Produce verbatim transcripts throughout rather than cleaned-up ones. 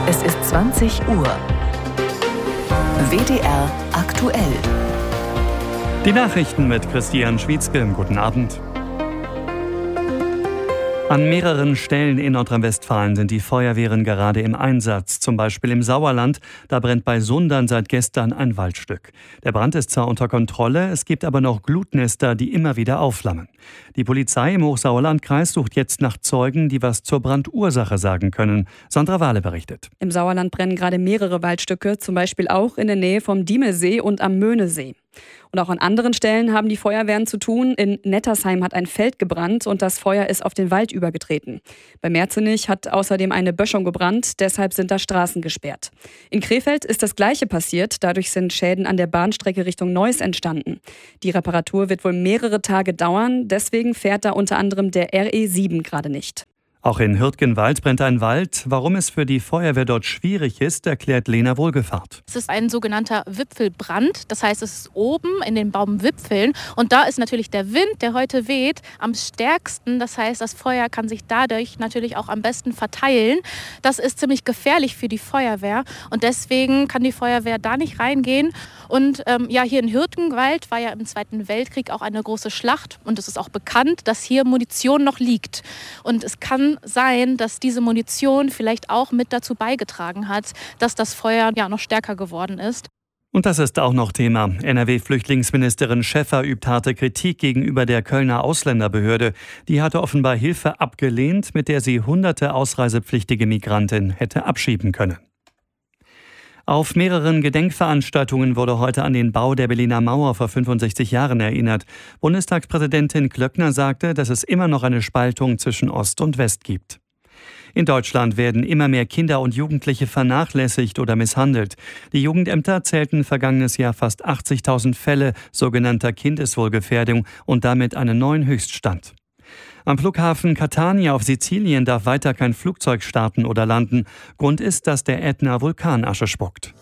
Es ist zwanzig Uhr. W D R aktuell. Die Nachrichten mit Christian Schwietzke. Guten Abend. An mehreren Stellen in Nordrhein-Westfalen sind die Feuerwehren gerade im Einsatz. Zum Beispiel im Sauerland. Da brennt bei Sundern seit gestern ein Waldstück. Der Brand ist zwar unter Kontrolle, es gibt aber noch Glutnester, die immer wieder aufflammen. Die Polizei im Hochsauerlandkreis sucht jetzt nach Zeugen, die was zur Brandursache sagen können. Sandra Wahle berichtet. Im Sauerland brennen gerade mehrere Waldstücke, zum Beispiel auch in der Nähe vom Diemelsee und am Möhnesee. Und auch an anderen Stellen haben die Feuerwehren zu tun. In Nettersheim hat ein Feld gebrannt und das Feuer ist auf den Wald übergetreten. Bei Merzenich hat außerdem eine Böschung gebrannt, deshalb sind da Straßen gesperrt. In Krefeld ist das Gleiche passiert, dadurch sind Schäden an der Bahnstrecke Richtung Neuss entstanden. Die Reparatur wird wohl mehrere Tage dauern, deswegen fährt da unter anderem der R E sieben gerade nicht. Auch in Hürtgenwald brennt ein Wald. Warum es für die Feuerwehr dort schwierig ist, erklärt Lena Wohlgefahrt. Es ist ein sogenannter Wipfelbrand. Das heißt, es ist oben in den Baumwipfeln. Und da ist natürlich der Wind, der heute weht, am stärksten. Das heißt, das Feuer kann sich dadurch natürlich auch am besten verteilen. Das ist ziemlich gefährlich für die Feuerwehr. Und deswegen kann die Feuerwehr da nicht reingehen. Und ähm, ja, hier in Hürtgenwald war ja im Zweiten Weltkrieg auch eine große Schlacht. Und es ist auch bekannt, dass hier Munition noch liegt. Und es kann sein, dass diese Munition vielleicht auch mit dazu beigetragen hat, dass das Feuer ja noch stärker geworden ist. Und das ist auch noch Thema. N R W-Flüchtlingsministerin Schäffer übt harte Kritik gegenüber der Kölner Ausländerbehörde. Die hatte offenbar Hilfe abgelehnt, mit der sie hunderte ausreisepflichtige Migranten hätte abschieben können. Auf mehreren Gedenkveranstaltungen wurde heute an den Bau der Berliner Mauer vor fünfundsechzig Jahren erinnert. Bundestagspräsidentin Klöckner sagte, dass es immer noch eine Spaltung zwischen Ost und West gibt. In Deutschland werden immer mehr Kinder und Jugendliche vernachlässigt oder misshandelt. Die Jugendämter zählten vergangenes Jahr fast achtzigtausend Fälle sogenannter Kindeswohlgefährdung und damit einen neuen Höchststand. Am Flughafen Catania auf Sizilien darf weiter kein Flugzeug starten oder landen. Grund ist, dass der Ätna Vulkanasche spuckt.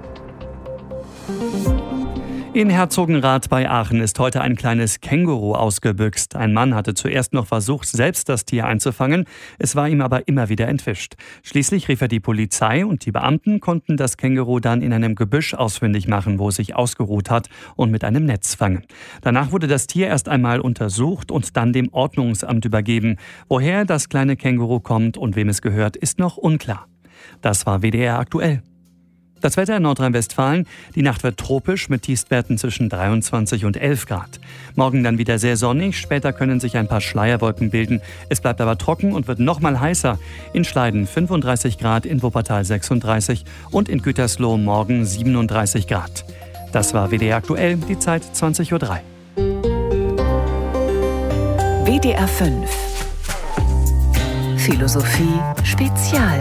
In Herzogenrath bei Aachen ist heute ein kleines Känguru ausgebüxt. Ein Mann hatte zuerst noch versucht, selbst das Tier einzufangen. Es war ihm aber immer wieder entwischt. Schließlich rief er die Polizei und die Beamten konnten das Känguru dann in einem Gebüsch ausfindig machen, wo es sich ausgeruht hat, und mit einem Netz fangen. Danach wurde das Tier erst einmal untersucht und dann dem Ordnungsamt übergeben. Woher das kleine Känguru kommt und wem es gehört, ist noch unklar. Das war W D R aktuell. Das Wetter in Nordrhein-Westfalen. Die Nacht wird tropisch mit Tiefstwerten zwischen dreiundzwanzig und elf Grad. Morgen dann wieder sehr sonnig. Später können sich ein paar Schleierwolken bilden. Es bleibt aber trocken und wird noch mal heißer. In Schleiden fünfunddreißig Grad, in Wuppertal sechsunddreißig und in Gütersloh morgen siebenunddreißig Grad. Das war W D R aktuell, die Zeit zwanzig Uhr drei. W D R fünf. Philosophie Spezial.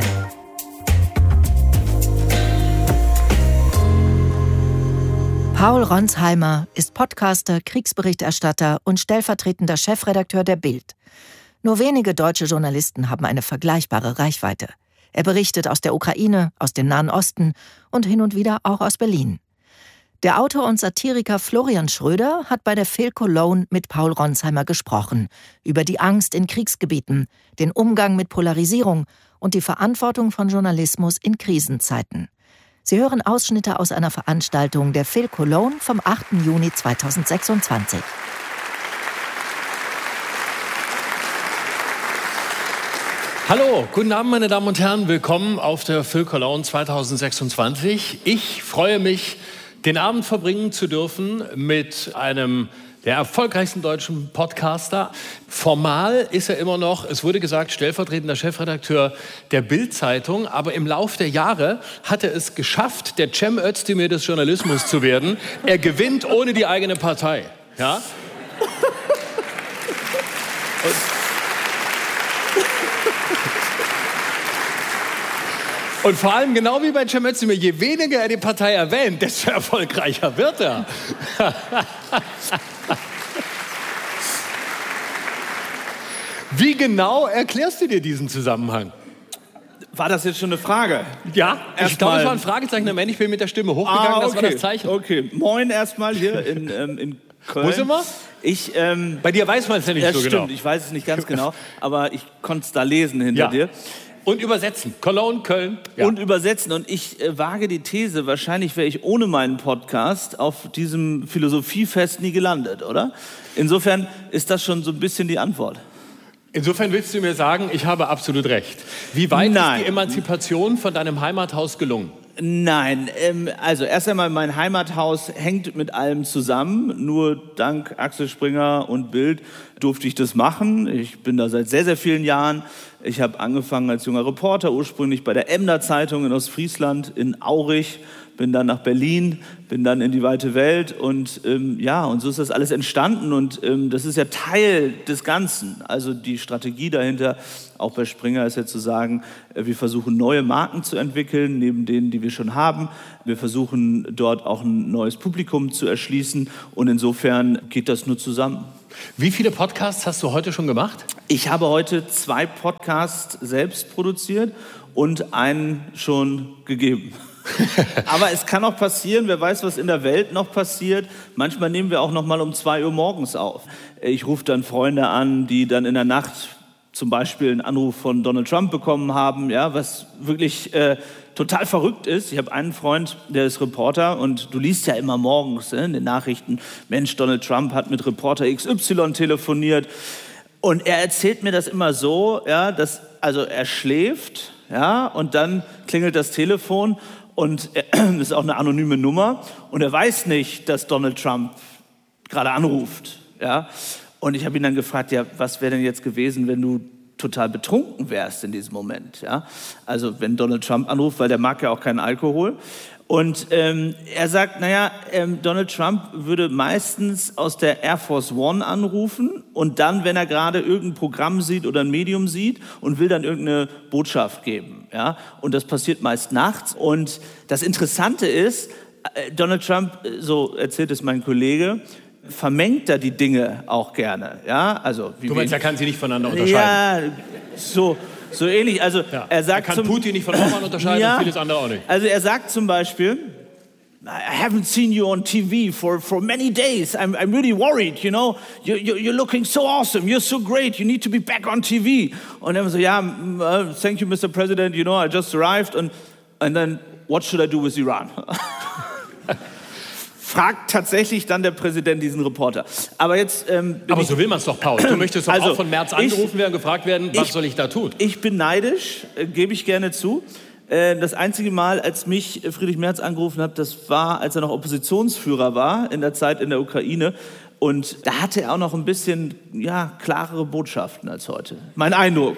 Paul Ronsheimer ist Podcaster, Kriegsberichterstatter und stellvertretender Chefredakteur der Bild. Nur wenige deutsche Journalisten haben eine vergleichbare Reichweite. Er berichtet aus der Ukraine, aus dem Nahen Osten und hin und wieder auch aus Berlin. Der Autor und Satiriker Florian Schröder hat bei der Phil Cologne mit Paul Ronsheimer gesprochen über die Angst in Kriegsgebieten, den Umgang mit Polarisierung und die Verantwortung von Journalismus in Krisenzeiten. Sie hören Ausschnitte aus einer Veranstaltung der Phil Cologne vom achten Juni zweitausendsechsundzwanzig. Hallo, guten Abend, meine Damen und Herren. Willkommen auf der Phil Cologne zweitausendsechsundzwanzig. Ich freue mich, den Abend verbringen zu dürfen mit einem der erfolgreichsten deutschen Podcaster. Formal ist er immer noch, es wurde gesagt, stellvertretender Chefredakteur der Bild-Zeitung. Aber im Lauf der Jahre hat er es geschafft, der Cem Özdemir des Journalismus zu werden. Er gewinnt ohne die eigene Partei. Ja? Und vor allem, genau wie bei Cem Özdemir, je weniger er die Partei erwähnt, desto erfolgreicher wird er. Wie genau erklärst du dir diesen Zusammenhang? War das jetzt schon eine Frage? Ja, Erst ich glaube, mal- es war ein Fragezeichen. Am Ende, ich bin mit der Stimme hochgegangen, Ah, das war okay. das Zeichen. Okay, moin erstmal hier in, ähm, in Köln. Wo sind wir? Ich, ähm, Bei dir weiß man es ja nicht ja, so stimmt, genau. ich weiß es nicht ganz genau, aber ich konnte es da lesen hinter Ja. dir. Und übersetzen. Cologne, Köln. Ja. Und übersetzen. Und ich äh, wage die These, wahrscheinlich wäre ich ohne meinen Podcast auf diesem Philosophiefest nie gelandet, oder? Insofern ist das schon so ein bisschen die Antwort. Insofern willst du mir sagen, ich habe absolut recht. Wie weit Nein. ist die Emanzipation von deinem Heimathaus gelungen? Nein, ähm, also erst einmal, mein Heimathaus hängt mit allem zusammen. Nur dank Axel Springer und Bild durfte ich das machen. Ich bin da seit sehr, sehr vielen Jahren. Ich habe angefangen als junger Reporter, ursprünglich bei der Emder Zeitung in Ostfriesland in Aurich, bin dann nach Berlin, bin dann in die weite Welt und ähm, ja, und so ist das alles entstanden und ähm, das ist ja Teil des Ganzen. Also die Strategie dahinter, auch bei Springer, ist ja zu sagen, äh, wir versuchen neue Marken zu entwickeln, neben denen, die wir schon haben. Wir versuchen dort auch ein neues Publikum zu erschließen und insofern geht das nur zusammen. Wie viele Podcasts hast du heute schon gemacht? Ich habe heute zwei Podcasts selbst produziert und einen schon gegeben. Aber es kann auch passieren, wer weiß, was in der Welt noch passiert. Manchmal nehmen wir auch noch mal um zwei Uhr morgens auf. Ich rufe dann Freunde an, die dann in der Nacht zum Beispiel einen Anruf von Donald Trump bekommen haben, ja, was wirklich äh, total verrückt ist. Ich habe einen Freund, der ist Reporter und du liest ja immer morgens äh, in den Nachrichten, Mensch, Donald Trump hat mit Reporter X Y telefoniert. Und er erzählt mir das immer so, ja, dass also er schläft, ja, und dann klingelt das Telefon. Und das ist auch eine anonyme Nummer. Und er weiß nicht, dass Donald Trump gerade anruft. Ja? Und ich habe ihn dann gefragt, ja, was wäre denn jetzt gewesen, wenn du total betrunken wärst in diesem Moment? Ja? Also wenn Donald Trump anruft, weil der mag ja auch keinen Alkohol. Und ähm, er sagt, naja, ähm, Donald Trump würde meistens aus der Air Force One anrufen und dann, wenn er gerade irgendein Programm sieht oder ein Medium sieht und will dann irgendeine Botschaft geben. Ja? Und das passiert meist nachts. Und das Interessante ist, äh, Donald Trump, so erzählt es mein Kollege, vermengt da die Dinge auch gerne. Ja? Also, wie du meinst, er kann sie nicht voneinander unterscheiden? Ja, so... So ähnlich, also ja, er sagt er kann zum, Putin nicht von Orban unterscheiden ja, und vieles andere auch nicht. Also er sagt zum Beispiel, I haven't seen you on T V for, for many days. I'm, I'm really worried, you know. You, you, you're looking so awesome, you're so great, you need to be back on T V. Und dann so, ja, yeah, uh, thank you, Mister President, you know, I just arrived. And, and then, what should I do with Iran? Fragt tatsächlich dann der Präsident diesen Reporter. Aber jetzt... Ähm, Aber so will man es doch, Paul. Du möchtest doch also, auch von Merz angerufen ich, werden, gefragt werden, was ich, soll ich da tun? Ich bin neidisch, äh, gebe ich gerne zu. Äh, das einzige Mal, als mich Friedrich Merz angerufen hat, das war, als er noch Oppositionsführer war, in der Zeit in der Ukraine. Und da hatte er auch noch ein bisschen ja, klarere Botschaften als heute. Mein Eindruck.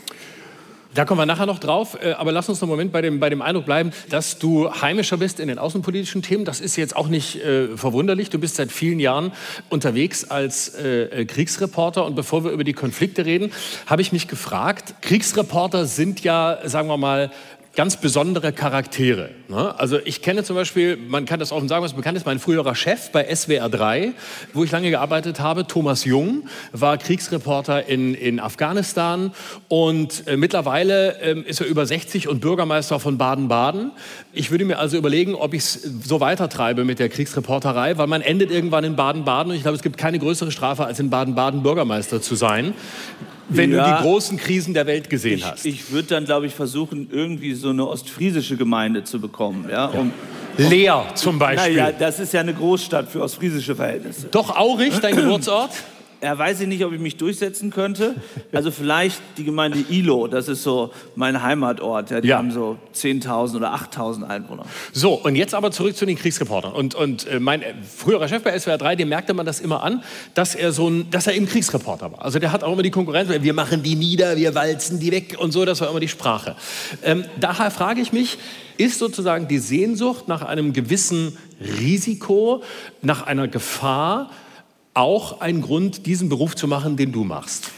Da kommen wir nachher noch drauf, aber lass uns noch einen Moment bei dem, bei dem Eindruck bleiben, dass du heimischer bist in den außenpolitischen Themen. Das ist jetzt auch nicht äh, verwunderlich. Du bist seit vielen Jahren unterwegs als äh, Kriegsreporter. Und bevor wir über die Konflikte reden, habe ich mich gefragt, Kriegsreporter sind ja, sagen wir mal, ganz besondere Charaktere. Ne? Also ich kenne zum Beispiel, man kann das offen sagen, was bekannt ist, mein früherer Chef bei S W R drei, wo ich lange gearbeitet habe, Thomas Jung, war Kriegsreporter in, in Afghanistan und äh, mittlerweile äh, ist er über sechzig und Bürgermeister von Baden-Baden. Ich würde mir also überlegen, ob ich es so weitertreibe mit der Kriegsreporterei, weil man endet irgendwann in Baden-Baden und ich glaube, es gibt keine größere Strafe, als in Baden-Baden Bürgermeister zu sein. Wenn ja, du die großen Krisen der Welt gesehen ich, hast. Ich würde dann, glaube ich, versuchen, irgendwie so eine ostfriesische Gemeinde zu bekommen. Ja, um, ja. Leer zum Beispiel. Naja, das ist ja eine Großstadt für ostfriesische Verhältnisse. Doch Aurich, dein Geburtsort? Ja, weiß ich nicht, ob ich mich durchsetzen könnte. Also vielleicht die Gemeinde Ilo, das ist so mein Heimatort. Ja, die ja. haben so zehntausend oder achttausend Einwohner. So, und jetzt aber zurück zu den Kriegsreportern. Und, und mein früherer Chef bei S W R drei, dem merkte man das immer an, dass er so ein, dass er eben Kriegsreporter war. Also der hat auch immer die Konkurrenz, wir machen die nieder, wir walzen die weg und so, das war immer die Sprache. Ähm, daher frage ich mich, ist sozusagen die Sehnsucht nach einem gewissen Risiko, nach einer Gefahr, auch ein Grund, diesen Beruf zu machen, den du machst?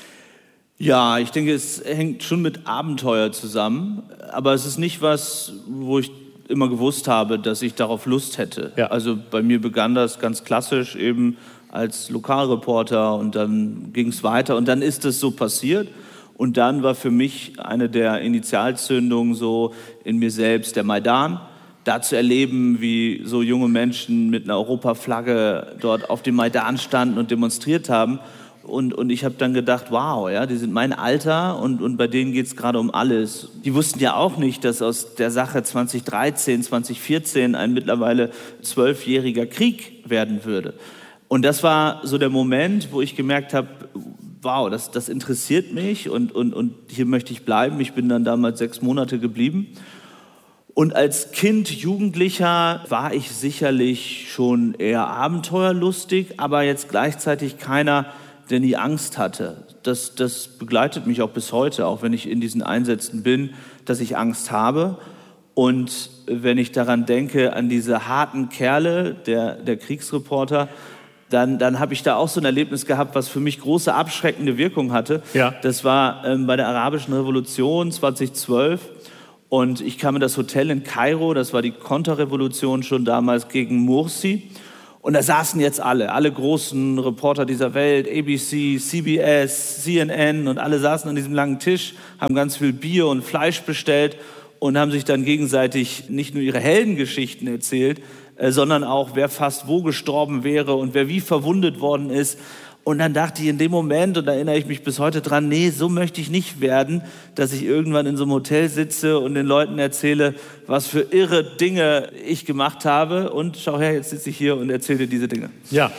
Ja, ich denke, es hängt schon mit Abenteuer zusammen. Aber es ist nicht was, wo ich immer gewusst habe, dass ich darauf Lust hätte. Ja. Also bei mir begann das ganz klassisch eben als Lokalreporter und dann ging es weiter und dann ist es so passiert. Und dann war für mich eine der Initialzündungen so in mir selbst der Maidan. Da zu erleben, wie so junge Menschen mit einer Europaflagge dort auf dem Maidan standen und demonstriert haben, Und, und ich habe dann gedacht, wow, ja, die sind mein Alter und, und bei denen geht es gerade um alles. Die wussten ja auch nicht, dass aus der Sache zwanzig dreizehn, zwanzig vierzehn ein mittlerweile zwölfjähriger Krieg werden würde. Und das war so der Moment, wo ich gemerkt habe, wow, das, das interessiert mich und, und, und hier möchte ich bleiben. Ich bin dann damals sechs Monate geblieben. Und als Kind, Jugendlicher war ich sicherlich schon eher abenteuerlustig, aber jetzt gleichzeitig keiner, der nie Angst hatte. Das, das begleitet mich auch bis heute, auch wenn ich in diesen Einsätzen bin, dass ich Angst habe. Und wenn ich daran denke, an diese harten Kerle, der, der Kriegsreporter, dann, dann habe ich da auch so ein Erlebnis gehabt, was für mich große abschreckende Wirkung hatte. Ja. Das war ähm, bei der Arabischen Revolution zweitausendzwölf. Und ich kam in das Hotel in Kairo, das war die Konterrevolution schon damals gegen Mursi. Und da saßen jetzt alle, alle großen Reporter dieser Welt, A B C, C B S, C N N und alle saßen an diesem langen Tisch, haben ganz viel Bier und Fleisch bestellt und haben sich dann gegenseitig nicht nur ihre Heldengeschichten erzählt, äh, sondern auch, wer fast wo gestorben wäre und wer wie verwundet worden ist. Und dann dachte ich in dem Moment, und da erinnere ich mich bis heute dran, nee, so möchte ich nicht werden, dass ich irgendwann in so einem Hotel sitze und den Leuten erzähle, was für irre Dinge ich gemacht habe. Und schau her, jetzt sitze ich hier und erzähle dir diese Dinge. Ja,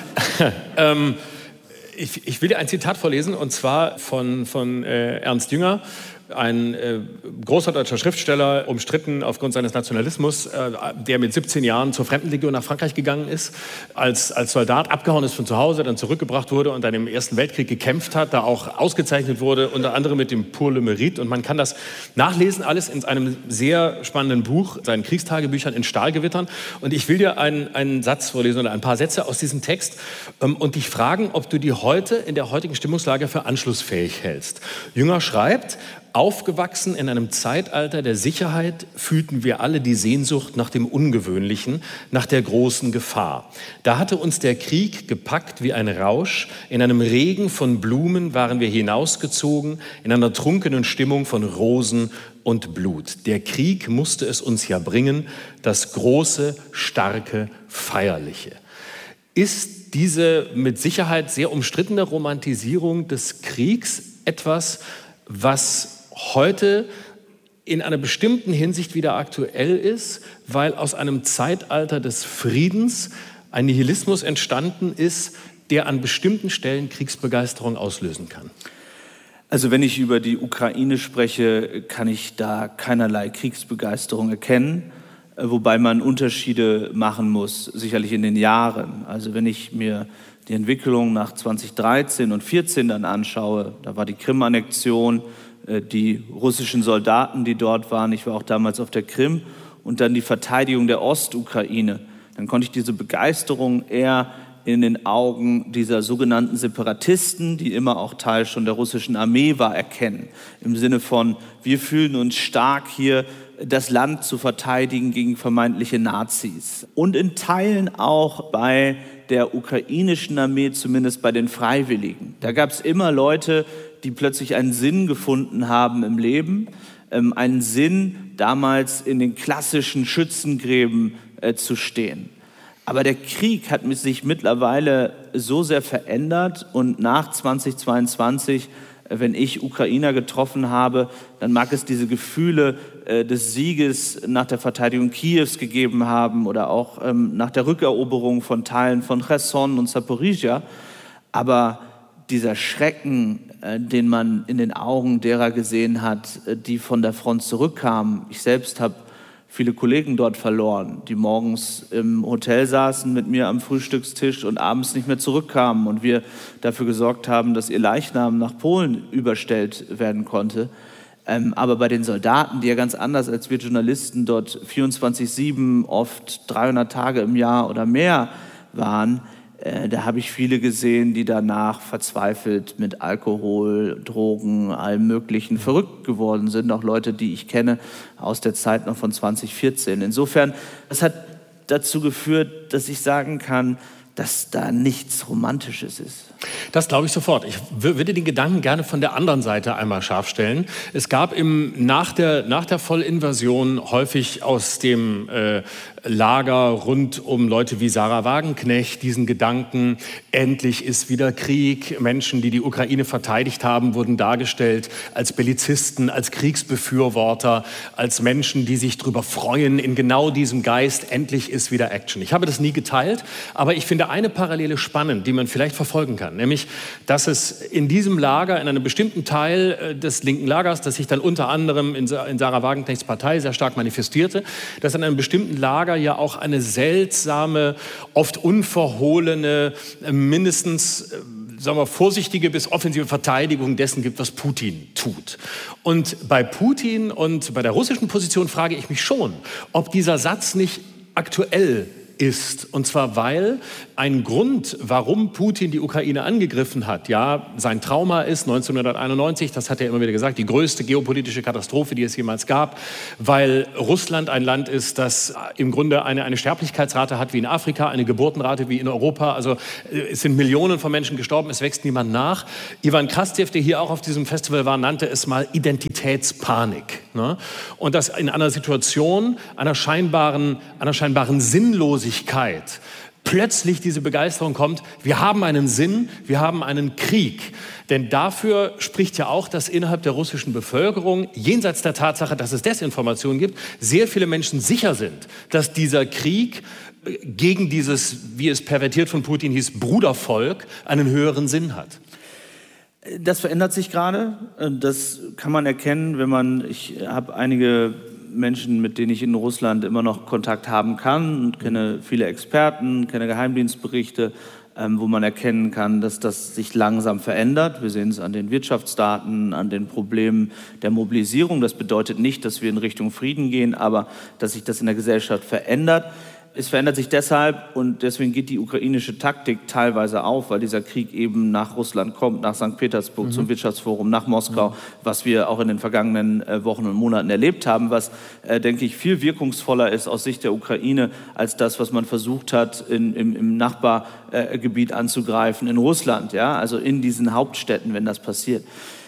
ähm, ich, ich will dir ein Zitat vorlesen, und zwar von, von äh, Ernst Jünger. Ein äh, großer deutscher Schriftsteller, umstritten aufgrund seines Nationalismus, äh, der mit siebzehn Jahren zur Fremdenlegion nach Frankreich gegangen ist, als, als Soldat abgehauen ist von zu Hause, dann zurückgebracht wurde und dann im Ersten Weltkrieg gekämpft hat, da auch ausgezeichnet wurde, unter anderem mit dem Pour le Mérite. Und man kann das nachlesen, alles in einem sehr spannenden Buch, seinen Kriegstagebüchern in Stahlgewittern. Und ich will dir einen, einen Satz vorlesen oder ein paar Sätze aus diesem Text ähm, und dich fragen, ob du die heute in der heutigen Stimmungslage für anschlussfähig hältst. Jünger schreibt: Aufgewachsen in einem Zeitalter der Sicherheit fühlten wir alle die Sehnsucht nach dem Ungewöhnlichen, nach der großen Gefahr. Da hatte uns der Krieg gepackt wie ein Rausch. In einem Regen von Blumen waren wir hinausgezogen, in einer trunkenen Stimmung von Rosen und Blut. Der Krieg musste es uns ja bringen, das große, starke, feierliche. Ist diese mit Sicherheit sehr umstrittene Romantisierung des Kriegs etwas, was heute in einer bestimmten Hinsicht wieder aktuell ist, weil aus einem Zeitalter des Friedens ein Nihilismus entstanden ist, der an bestimmten Stellen Kriegsbegeisterung auslösen kann? Also wenn ich über die Ukraine spreche, kann ich da keinerlei Kriegsbegeisterung erkennen, wobei man Unterschiede machen muss, sicherlich in den Jahren. Also wenn ich mir die Entwicklung nach zwanzig dreizehn und vierzehn dann anschaue, da war die Krim-Annexion, die russischen Soldaten, die dort waren, ich war auch damals auf der Krim, und dann die Verteidigung der Ostukraine, dann konnte ich diese Begeisterung eher in den Augen dieser sogenannten Separatisten, die immer auch Teil schon der russischen Armee war, erkennen. Im Sinne von, wir fühlen uns stark hier, das Land zu verteidigen gegen vermeintliche Nazis. Und in Teilen auch bei der ukrainischen Armee, zumindest bei den Freiwilligen. Da gab es immer Leute, die plötzlich einen Sinn gefunden haben im Leben, ähm, einen Sinn, damals in den klassischen Schützengräben äh, zu stehen. Aber der Krieg hat sich mittlerweile so sehr verändert, und nach zweitausendzweiundzwanzig, äh, wenn ich Ukrainer getroffen habe, dann mag es diese Gefühle äh, des Sieges nach der Verteidigung Kiews gegeben haben oder auch ähm, nach der Rückeroberung von Teilen von Cherson und Zaporizhia. Aber dieser Schrecken, äh, den man in den Augen derer gesehen hat, äh, die von der Front zurückkamen. Ich selbst habe viele Kollegen dort verloren, die morgens im Hotel saßen mit mir am Frühstückstisch und abends nicht mehr zurückkamen und wir dafür gesorgt haben, dass ihr Leichnam nach Polen überstellt werden konnte. Ähm, aber bei den Soldaten, die ja ganz anders als wir Journalisten dort vierundzwanzig sieben, oft dreihundert Tage im Jahr oder mehr waren, Äh, da habe ich viele gesehen, die danach verzweifelt mit Alkohol, Drogen, allem Möglichen verrückt geworden sind. Auch Leute, die ich kenne aus der Zeit noch von zwanzig vierzehn. Insofern, das hat dazu geführt, dass ich sagen kann, dass da nichts Romantisches ist. Das glaube ich sofort. Ich würde den Gedanken gerne von der anderen Seite einmal scharf stellen. Es gab im, nach, der, nach der Vollinvasion häufig aus dem äh, Lager rund um Leute wie Sarah Wagenknecht diesen Gedanken, endlich ist wieder Krieg. Menschen, die die Ukraine verteidigt haben, wurden dargestellt als Bellizisten, als Kriegsbefürworter, als Menschen, die sich darüber freuen, in genau diesem Geist, endlich ist wieder Action. Ich habe das nie geteilt, aber ich finde eine Parallele spannend, die man vielleicht verfolgen kann, nämlich, dass es in diesem Lager, in einem bestimmten Teil des linken Lagers, das sich dann unter anderem in Sarah Wagenknechts Partei sehr stark manifestierte, dass in einem bestimmten Lager ja auch eine seltsame, oft unverhohlene, mindestens sagen wir, vorsichtige bis offensive Verteidigung dessen gibt, was Putin tut. Und bei Putin und bei der russischen Position frage ich mich schon, ob dieser Satz nicht aktuell ist. Und zwar, weil ein Grund, warum Putin die Ukraine angegriffen hat, ja, sein Trauma ist neunzehnhunderteinundneunzig, das hat er immer wieder gesagt, die größte geopolitische Katastrophe, die es jemals gab, weil Russland ein Land ist, das im Grunde eine, eine Sterblichkeitsrate hat wie in Afrika, eine Geburtenrate wie in Europa. Also es sind Millionen von Menschen gestorben, es wächst niemand nach. Ivan Krastev, der hier auch auf diesem Festival war, nannte es mal Identitätspanik. Ne? Und das in einer Situation einer scheinbaren, einer scheinbaren Sinnlosigkeit plötzlich diese Begeisterung kommt, wir haben einen Sinn, wir haben einen Krieg. Denn dafür spricht ja auch, dass innerhalb der russischen Bevölkerung, jenseits der Tatsache, dass es Desinformation gibt, sehr viele Menschen sicher sind, dass dieser Krieg gegen dieses, wie es pervertiert von Putin hieß, Brudervolk, einen höheren Sinn hat. Das verändert sich gerade. Das kann man erkennen, wenn man, ich habe einige Menschen, mit denen ich in Russland immer noch Kontakt haben kann und kenne viele Experten, kenne Geheimdienstberichte, ähm, wo man erkennen kann, dass das sich langsam verändert. Wir sehen es an den Wirtschaftsdaten, an den Problemen der Mobilisierung. Das bedeutet nicht, dass wir in Richtung Frieden gehen, aber dass sich das in der Gesellschaft verändert. Es verändert sich deshalb und deswegen geht die ukrainische Taktik teilweise auf, weil dieser Krieg eben nach Russland kommt, nach Sankt Petersburg, mhm. zum Wirtschaftsforum, nach Moskau, mhm. was wir auch in den vergangenen äh, Wochen und Monaten erlebt haben, was, äh, denke ich, viel wirkungsvoller ist aus Sicht der Ukraine als das, was man versucht hat, in, im, im Nachbargebiet äh, anzugreifen in Russland, ja? Also in diesen Hauptstädten, wenn das passiert.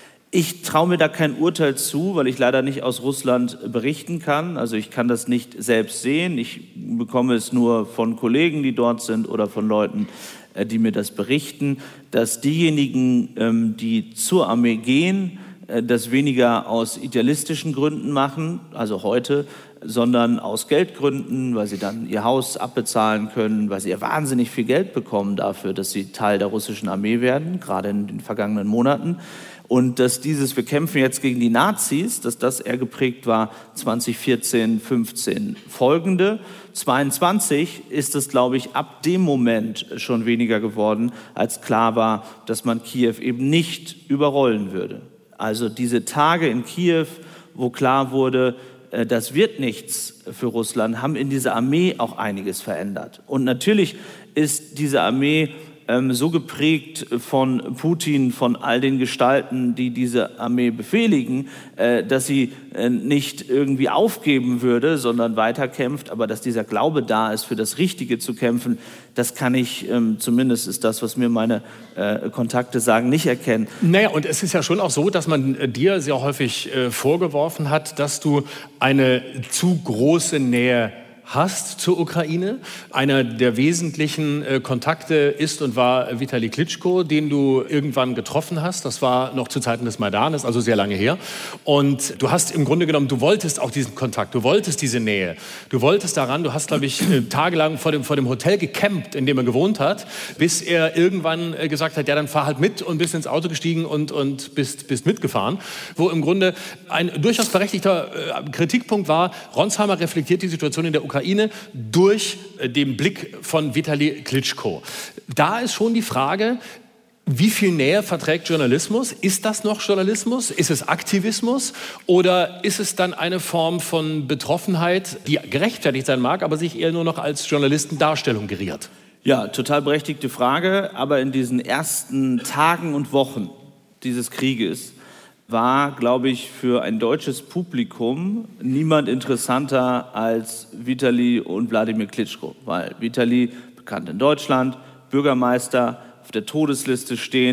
Ich traue mir da kein Urteil zu, weil ich leider nicht aus Russland berichten kann. Also ich kann das nicht selbst sehen. Ich bekomme es nur von Kollegen, die dort sind oder von Leuten, die mir das berichten, dass diejenigen, die zur Armee gehen, das weniger aus idealistischen Gründen machen, also heute, sondern aus Geldgründen, weil sie dann ihr Haus abbezahlen können, weil sie ja wahnsinnig viel Geld bekommen dafür, dass sie Teil der russischen Armee werden, gerade in den vergangenen Monaten. Und dass dieses, wir kämpfen jetzt gegen die Nazis, dass das eher geprägt war zwanzig vierzehn, fünfzehn folgende. zweiundzwanzig ist es, glaube ich, ab dem Moment schon weniger geworden, als klar war, dass man Kiew eben nicht überrollen würde. Also diese Tage in Kiew, wo klar wurde, das wird nichts für Russland, haben in dieser Armee auch einiges verändert. Und natürlich ist diese Armee so geprägt von Putin, von all den Gestalten, die diese Armee befehligen, dass sie nicht irgendwie aufgeben würde, sondern weiterkämpft. Aber dass dieser Glaube da ist, für das Richtige zu kämpfen, das kann ich, zumindest ist das, was mir meine Kontakte sagen, nicht erkennen. Naja, und es ist ja schon auch so, dass man dir sehr häufig vorgeworfen hat, dass du eine zu große Nähe hast zur Ukraine. Einer der wesentlichen äh, Kontakte ist und war Vitali Klitschko, den du irgendwann getroffen hast. Das war noch zu Zeiten des Maidanes, also sehr lange her. Und du hast im Grunde genommen, du wolltest auch diesen Kontakt, du wolltest diese Nähe. Du wolltest daran, du hast, glaube ich, äh, tagelang vor dem, vor dem Hotel gecampt, in dem er gewohnt hat, bis er irgendwann äh, gesagt hat, ja, dann fahr halt mit und bist ins Auto gestiegen und, und bist, bist mitgefahren. Wo im Grunde ein durchaus berechtigter äh, Kritikpunkt war, Ronsheimer reflektiert die Situation in der Ukraine durch den Blick von Vitali Klitschko. Da ist schon die Frage, wie viel Nähe verträgt Journalismus? Ist das noch Journalismus? Ist es Aktivismus? Oder ist es dann eine Form von Betroffenheit, die gerechtfertigt sein mag, aber sich eher nur noch als Journalistendarstellung geriert? Ja, total berechtigte Frage. Aber in diesen ersten Tagen und Wochen dieses Krieges war, glaube ich, für ein deutsches Publikum niemand interessanter als Vitali und Wladimir Klitschko. Weil Vitali, bekannt in Deutschland, Bürgermeister, auf der Todesliste stehend,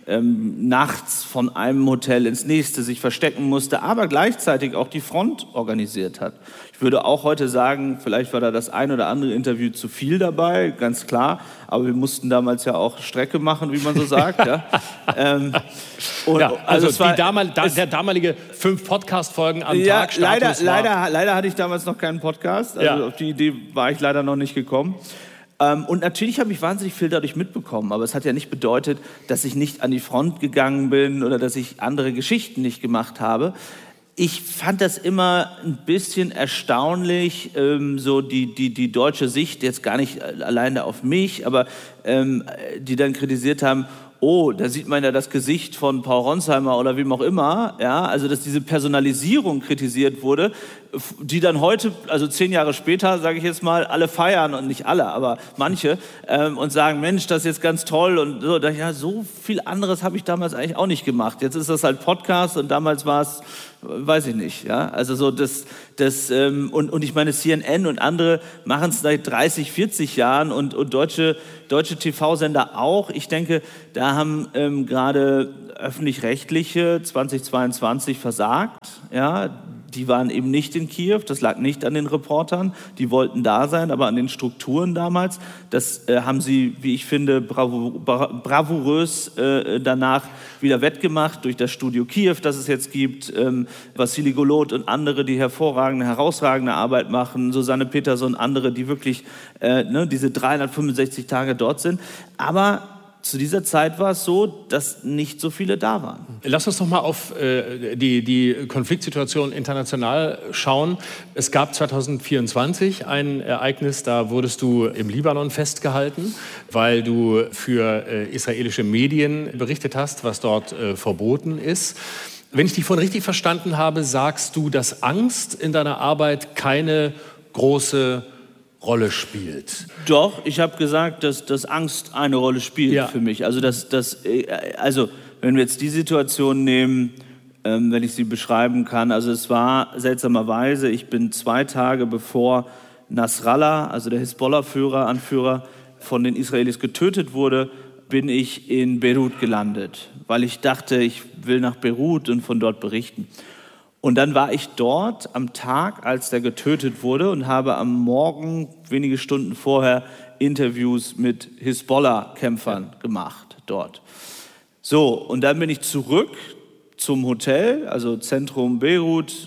ähm, nachts von einem Hotel ins nächste sich verstecken musste, aber gleichzeitig auch die Front organisiert hat. Ich würde auch heute sagen, vielleicht war da das ein oder andere Interview zu viel dabei, ganz klar, aber wir mussten damals ja auch Strecke machen, wie man so sagt. ja. Ähm, und, ja, also also war, die damal, da, der damalige fünf Podcast-Folgen am ja, Tag. Leider, war leider, leider hatte ich damals noch keinen Podcast, also ja. auf die Idee war ich leider noch nicht gekommen. Ähm, und natürlich habe ich wahnsinnig viel dadurch mitbekommen, aber es hat ja nicht bedeutet, dass ich nicht an die Front gegangen bin oder dass ich andere Geschichten nicht gemacht habe. Ich fand das immer ein bisschen erstaunlich, ähm, so die, die, die deutsche Sicht, jetzt gar nicht alleine auf mich, aber ähm, die dann kritisiert haben, oh, da sieht man ja das Gesicht von Paul Ronsheimer oder wem auch immer, ja, also dass diese Personalisierung kritisiert wurde, die dann heute, also zehn Jahre später, sage ich jetzt mal, alle feiern und nicht alle, aber manche ähm, und sagen, Mensch, das ist jetzt ganz toll und so, ja, so viel anderes habe ich damals eigentlich auch nicht gemacht. Jetzt ist das halt Podcast und damals war es, weiß ich nicht, ja, also so das, das ähm, und, und ich meine C N N und andere machen es seit dreißig, vierzig Jahren und, und deutsche, deutsche T V-Sender auch. Ich denke, da haben ähm, gerade öffentlich-rechtliche zweitausendzweiundzwanzig versagt, ja. Die waren eben nicht in Kiew, das lag nicht an den Reportern, die wollten da sein, aber an den Strukturen damals. Das äh, haben sie, wie ich finde, bravo, bra, bravourös äh, danach wieder wettgemacht durch das Studio Kiew, das es jetzt gibt. Ähm, Wassili Golot und andere, die hervorragende, herausragende Arbeit machen, Susanne Peterson und andere, die wirklich äh, ne, diese dreihundertfünfundsechzig Tage dort sind. Aber zu dieser Zeit war es so, dass nicht so viele da waren. Lass uns noch mal auf äh, die, die Konfliktsituation international schauen. Es gab zweitausendvierundzwanzig ein Ereignis, da wurdest du im Libanon festgehalten, weil du für äh, israelische Medien berichtet hast, was dort äh, verboten ist. Wenn ich dich vorhin richtig verstanden habe, sagst du, dass Angst in deiner Arbeit keine große Rolle spielt. Doch, ich habe gesagt, dass, dass Angst eine Rolle spielt ja. für mich. Also, dass, dass, also, wenn wir jetzt die Situation nehmen, ähm, wenn ich sie beschreiben kann, also es war seltsamerweise, ich bin zwei Tage bevor Nasrallah, also der Hisbollah-Führer, Anführer, von den Israelis getötet wurde, bin ich in Beirut gelandet, weil ich dachte, ich will nach Beirut und von dort berichten. Und dann war ich dort am Tag, als der getötet wurde und habe am Morgen, wenige Stunden vorher, Interviews mit Hisbollah-Kämpfern gemacht dort. So, und dann bin ich zurück zum Hotel, also Zentrum Beirut.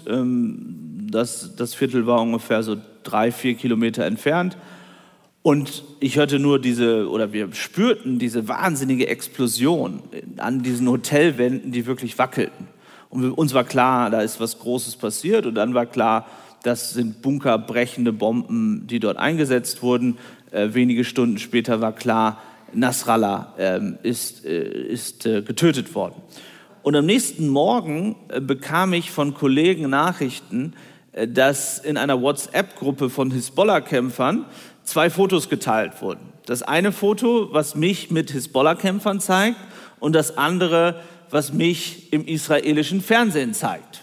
Das, das Viertel war ungefähr so drei, vier Kilometer entfernt. Und ich hörte nur diese, oder wir spürten diese wahnsinnige Explosion an diesen Hotelwänden, die wirklich wackelten. Und uns war klar, da ist was Großes passiert. Und dann war klar, das sind bunkerbrechende Bomben, die dort eingesetzt wurden. Äh, wenige Stunden später war klar, Nasrallah äh, ist, äh, ist äh, getötet worden. Und am nächsten Morgen äh, bekam ich von Kollegen Nachrichten, äh, dass in einer WhatsApp-Gruppe von Hisbollah-Kämpfern zwei Fotos geteilt wurden. Das eine Foto, was mich mit Hisbollah-Kämpfern zeigt, und das andere, was mich im israelischen Fernsehen zeigt.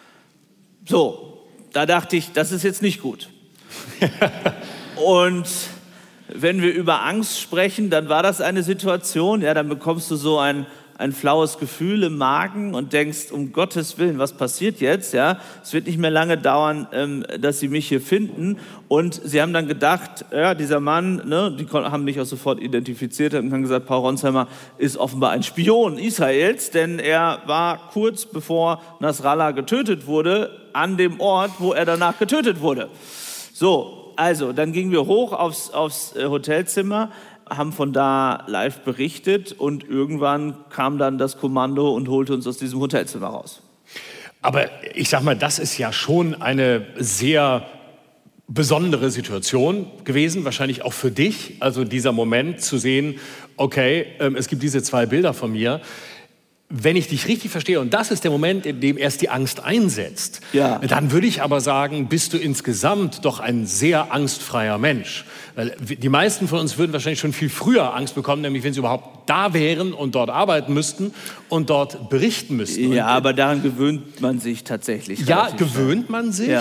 So, da dachte ich, das ist jetzt nicht gut. Und wenn wir über Angst sprechen, dann war das eine Situation, ja, dann bekommst du so ein, ein flaues Gefühl im Magen und denkst, um Gottes Willen, was passiert jetzt? Ja, es wird nicht mehr lange dauern, ähm, dass sie mich hier finden. Und sie haben dann gedacht, ja, dieser Mann, ne, die haben mich auch sofort identifiziert und haben gesagt, Paul Ronsheimer ist offenbar ein Spion Israels, denn er war kurz bevor Nasrallah getötet wurde, an dem Ort, wo er danach getötet wurde. So, also, dann gingen wir hoch aufs, aufs Hotelzimmer, haben von da live berichtet und irgendwann kam dann das Kommando und holte uns aus diesem Hotelzimmer raus. Aber ich sag mal, das ist ja schon eine sehr besondere Situation gewesen, wahrscheinlich auch für dich. Also dieser Moment zu sehen, okay, ähm, es gibt diese zwei Bilder von mir. Wenn ich dich richtig verstehe, und das ist der Moment, in dem erst die Angst einsetzt, ja. dann würde ich aber sagen, bist du insgesamt doch ein sehr angstfreier Mensch. Weil die meisten von uns würden wahrscheinlich schon viel früher Angst bekommen, nämlich wenn sie überhaupt da wären und dort arbeiten müssten und dort berichten müssten. Ja, und, aber daran gewöhnt man sich tatsächlich. Ja, gewöhnt man sich. Ja.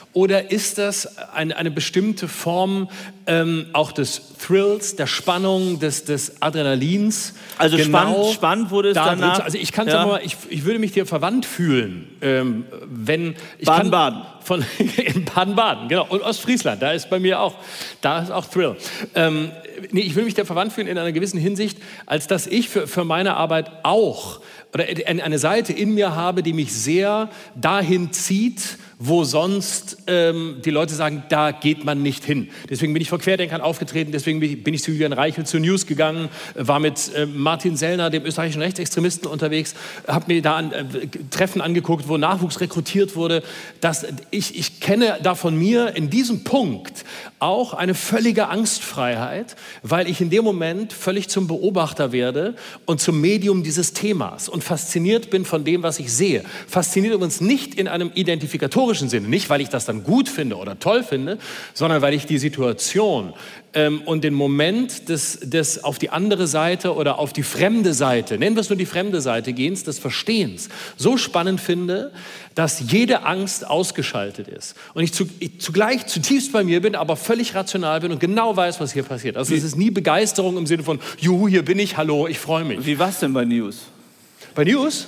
Oder ist das eine, eine bestimmte Form ähm, auch des Thrills, der Spannung, des, des Adrenalins? Also genau spannend, spannend wurde es da danach. drin. Also ich kann ja. mal, ich, ich würde mich dir verwandt fühlen, ähm, wenn ich Baden-Baden. Von in Baden-Baden, genau, und Ostfriesland, da ist bei mir auch, da ist auch Thrill. Ähm, nee, ich will mich dir verwandt fühlen in einer gewissen Hinsicht, als dass ich für, für meine Arbeit auch oder eine Seite in mir habe, die mich sehr dahin zieht, wo sonst ähm, die Leute sagen, da geht man nicht hin. Deswegen bin ich vor Querdenkern aufgetreten, deswegen bin ich zu Julian Reichelt, zu News gegangen, war mit äh, Martin Sellner, dem österreichischen Rechtsextremisten, unterwegs, habe mir da an, äh, Treffen angeguckt, wo Nachwuchs rekrutiert wurde. Das, ich, ich kenne da von mir in diesem Punkt auch eine völlige Angstfreiheit, weil ich in dem Moment völlig zum Beobachter werde und zum Medium dieses Themas und fasziniert bin von dem, was ich sehe. Fasziniert uns nicht in einem identifikatorischen Sinne, nicht weil ich das dann gut finde oder toll finde, sondern weil ich die Situation ähm, und den Moment des, des auf die andere Seite oder auf die fremde Seite, nennen wir es nur die fremde Seite gehens, des Verstehens, so spannend finde, dass jede Angst ausgeschaltet ist. Und ich, zu, ich zugleich zutiefst bei mir bin, aber völlig rational bin und genau weiß, was hier passiert. Also es ist nie Begeisterung im Sinne von, juhu, hier bin ich, hallo, ich freue mich. Wie war es denn bei News? Bei News?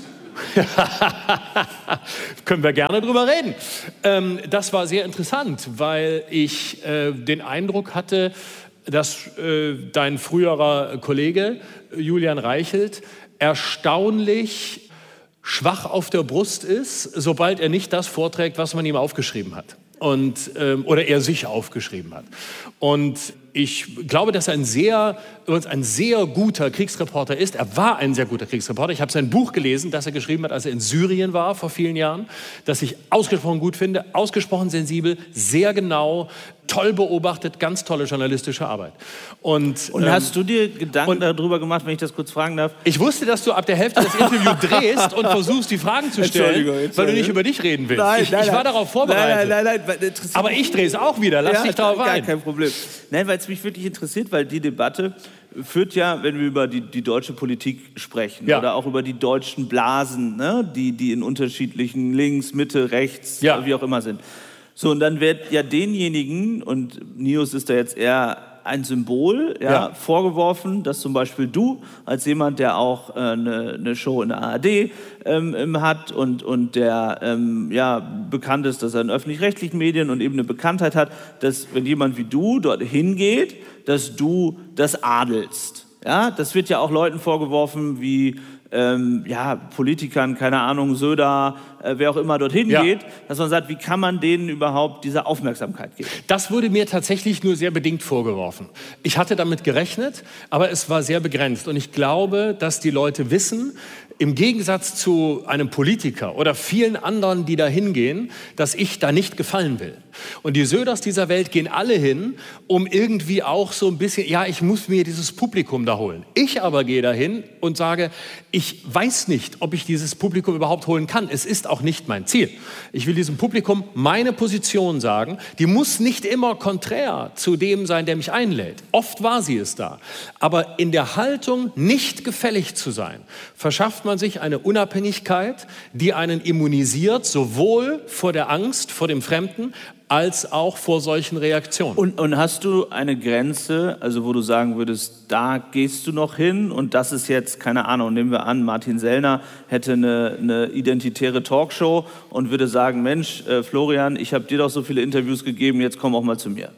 Können wir gerne drüber reden. Ähm, das war sehr interessant, weil ich äh, den Eindruck hatte, dass äh, dein früherer Kollege Julian Reichelt erstaunlich schwach auf der Brust ist, sobald er nicht das vorträgt, was man ihm aufgeschrieben hat. Und, ähm, oder er sich aufgeschrieben hat. Und ich glaube, dass er ein sehr, ein sehr guter Kriegsreporter ist. Er war ein sehr guter Kriegsreporter. Ich habe sein Buch gelesen, das er geschrieben hat, als er in Syrien war vor vielen Jahren, das ich ausgesprochen gut finde, ausgesprochen sensibel, sehr genau, toll beobachtet, ganz tolle journalistische Arbeit. Und, und ähm, hast du dir Gedanken und, darüber gemacht, wenn ich das kurz fragen darf? Ich wusste, dass du ab der Hälfte des Interviews drehst und versuchst, die Fragen zu stellen, Entschuldigung, Entschuldigung. weil du nicht über dich reden willst. Nein, ich, nein, ich war nein. darauf vorbereitet. Nein, nein, nein, nein, aber ich drehe es auch wieder. Lass ja, dich darauf gar ein. Kein Problem. Nein, weil es mich wirklich interessiert, weil die Debatte führt ja, wenn wir über die, die deutsche Politik sprechen ja. oder auch über die deutschen Blasen, ne, die, die in unterschiedlichen links, Mitte, rechts, ja. wie auch immer sind. So, und dann wird ja denjenigen, und News ist da jetzt eher ein Symbol, ja, ja. vorgeworfen, dass zum Beispiel du als jemand, der auch äh, eine, eine Show in der A R D ähm, hat und, und der ähm, ja, bekannt ist, dass er in öffentlich-rechtlichen Medien und eben eine Bekanntheit hat, dass wenn jemand wie du dort hingeht, dass du das adelst. Ja, das wird ja auch Leuten vorgeworfen wie ähm, ja, Politikern, keine Ahnung, Söder, äh, wer auch immer dorthin ja. geht, dass man sagt, wie kann man denen überhaupt diese Aufmerksamkeit geben? Das wurde mir tatsächlich nur sehr bedingt vorgeworfen. Ich hatte damit gerechnet, aber es war sehr begrenzt. Und ich glaube, dass die Leute wissen, im Gegensatz zu einem Politiker oder vielen anderen, die da hingehen, dass ich da nicht gefallen will. Und die Söders dieser Welt gehen alle hin, um irgendwie auch so ein bisschen, ja, ich muss mir dieses Publikum da holen. Ich aber gehe dahin und sage, ich weiß nicht, ob ich dieses Publikum überhaupt holen kann. Es ist auch nicht mein Ziel. Ich will diesem Publikum meine Position sagen. Die muss nicht immer konträr zu dem sein, der mich einlädt. Oft war sie es da. Aber in der Haltung, nicht gefällig zu sein, verschafft man sich eine Unabhängigkeit, die einen immunisiert, sowohl vor der Angst, vor dem Fremden, als auch vor solchen Reaktionen. Und, und hast du eine Grenze, also wo du sagen würdest, da gehst du noch hin und das ist jetzt, keine Ahnung, nehmen wir an, Martin Sellner hätte eine, eine identitäre Talkshow und würde sagen, Mensch, äh, Florian, ich habe dir doch so viele Interviews gegeben, jetzt komm auch mal zu mir.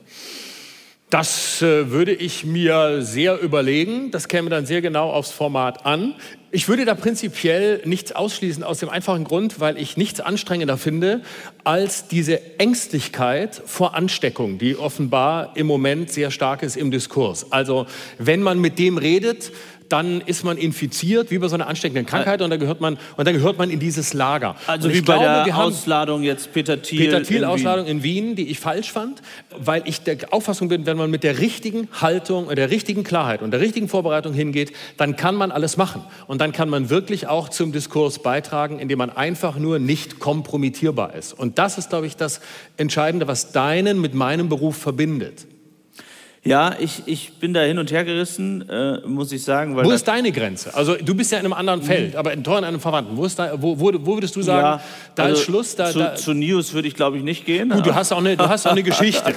Das äh, würde ich mir sehr überlegen. Das käme dann sehr genau aufs Format an. Ich würde da prinzipiell nichts ausschließen, aus dem einfachen Grund, weil ich nichts anstrengender finde, als diese Ängstlichkeit vor Ansteckung, die offenbar im Moment sehr stark ist im Diskurs. Also wenn man mit dem redet, dann ist man infiziert, wie bei so einer ansteckenden Krankheit, und dann gehört man, und dann gehört man in dieses Lager. Also wie bei glaube, der Ausladung jetzt Peter Thiel Peter Thiel Ausladung in Wien, die ich falsch fand, weil ich der Auffassung bin, wenn man mit der richtigen Haltung, der richtigen Klarheit und der richtigen Vorbereitung hingeht, dann kann man alles machen. Und dann kann man wirklich auch zum Diskurs beitragen, indem man einfach nur nicht kompromittierbar ist. Und das ist, glaube ich, das Entscheidende, was deinen mit meinem Beruf verbindet. Ja, ich, ich bin da hin und her gerissen, äh, muss ich sagen. Weil wo ist deine Grenze? Also du bist ja in einem anderen Feld, aber in Tor in einem Verwandten. Wo, ist da, wo, wo, wo würdest du sagen, ja, da also ist Schluss? Da, zu, da zu News würde ich, glaube ich, nicht gehen. Gut, du hast auch eine, du hast auch eine Geschichte.